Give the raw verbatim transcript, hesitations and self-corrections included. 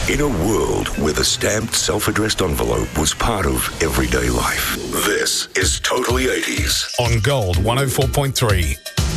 In a world where the stamped self-addressed envelope was part of everyday life, this is Totally eighties. On Gold one oh four point three.